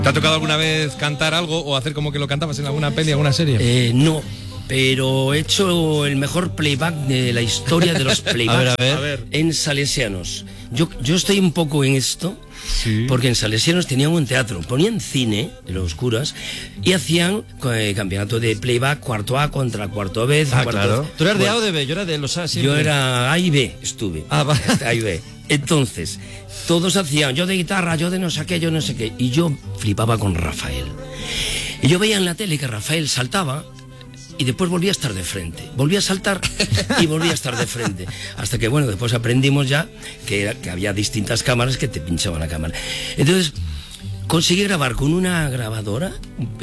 ¿Te ha tocado alguna vez cantar algo o hacer como que lo cantabas en alguna peli, alguna serie? No, pero he hecho el mejor playback de la historia de los playbacks A ver. en Salesianos. Yo estoy un poco en esto, Sí. porque en Salesianos tenían un teatro, ponían cine en los curas y hacían campeonato de playback, cuarto A contra cuarto B. Claro. Tú eras de A Bueno, o de B, yo era de los A siempre. yo era A y B, estuve. Va. A y B. Entonces, todos hacían, yo de guitarra, yo de no sé qué, yo no sé qué. Y yo flipaba con Rafael. Y yo veía en la tele que Rafael saltaba y después volvía a estar de frente. Volvía a saltar y volvía a estar de frente. Hasta que, bueno, después aprendimos ya que había distintas cámaras que te pinchaban la cámara. Entonces, conseguí grabar con una grabadora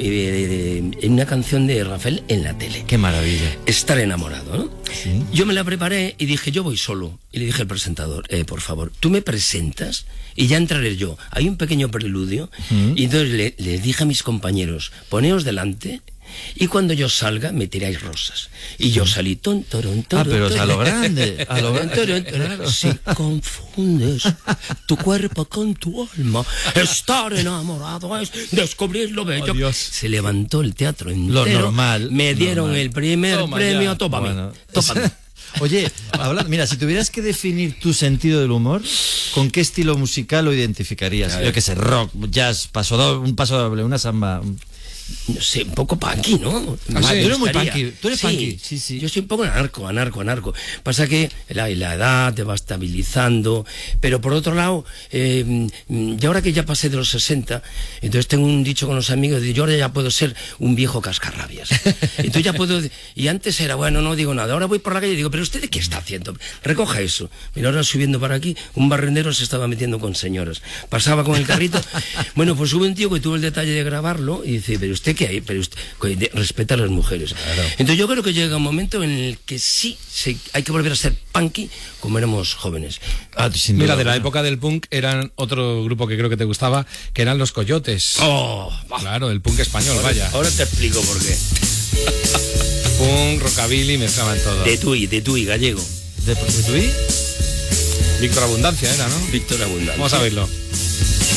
en una canción de Rafael en la tele. Qué maravilla. Estar enamorado, ¿no? Sí. Yo me la preparé y dije, yo voy solo. Y le dije al presentador, por favor, tú me presentas y ya entraré yo. Hay un pequeño preludio. Y entonces le dije a mis compañeros, poneos delante y cuando yo salga me tiráis rosas. Y yo salí Pero a lo grande. A lo grande. Claro. Si confundes tu cuerpo con tu alma, estar enamorado es descubrir lo bello. Oh, Dios. Se levantó el teatro entero. Lo normal. Me dieron normal. el primer Toma premio. ya. Tópame. Bueno. Tópame. Oye, mira, si tuvieras que definir tu sentido del humor, ¿con qué estilo musical lo identificarías? Yo qué sé, rock, jazz, un paso doble, una samba. No sé, un poco punky, ¿no? Ah, sí. Me Tú eres muy gustaría. punky, tú eres punky. Sí, sí. Yo soy un poco anarco. Pasa que la edad te va estabilizando, pero por otro lado, y ahora que ya pasé de los 60, entonces tengo un dicho con los amigos, yo ahora ya puedo ser un viejo cascarrabias. Entonces ya puedo, y antes era, bueno, no digo nada, ahora voy por la calle y digo, pero ¿usted qué está haciendo? Recoja eso. Mira, ahora subiendo para aquí, un barrendero se estaba metiendo con señoras. Pasaba con el carrito. Bueno, pues hubo un tío que tuvo el detalle de grabarlo y dice, pero ¿usted qué hay? Pero usted respeta a las mujeres. Claro. Entonces yo creo que llega un momento en el que sí hay que volver a ser punky como éramos jóvenes. Sin duda. Mira, de la época del punk eran otro grupo que creo que te gustaba, que eran los Coyotes. ¡Oh! Claro, el punk español, vaya. Ahora te explico por qué. Punk, rockabilly, mezclaban todo. De Tui, gallego. ¿De Tui? Víctor Abundancia era, ¿no? Víctor Abundancia. Vamos a verlo.